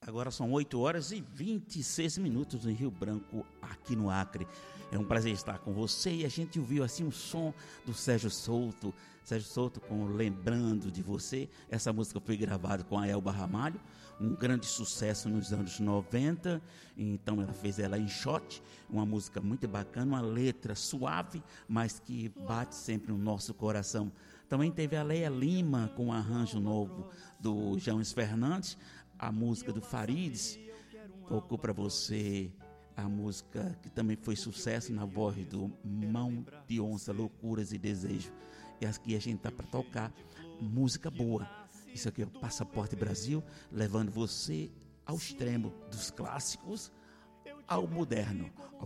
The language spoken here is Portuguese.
Agora são 8 horas e 26 minutos em Rio Branco, aqui no Acre. É um prazer estar com você e a gente ouviu assim um som do Sérgio Souto com Lembrando de Você. Essa música foi gravada com a Elba Ramalho, um grande sucesso nos anos 90. Então ela fez ela em shot, uma música muito bacana, uma letra suave, mas que bate sempre no nosso coração. Também teve a Leia Lima com um arranjo novo do Jones Fernandes, a música do Farides. Tocou para você a música que também foi sucesso na voz do Mão de Onça, Loucuras e Desejo. E aqui a gente tá para tocar música boa. Isso aqui é o Passaporte Brasil, levando você ao extremo dos clássicos ao moderno.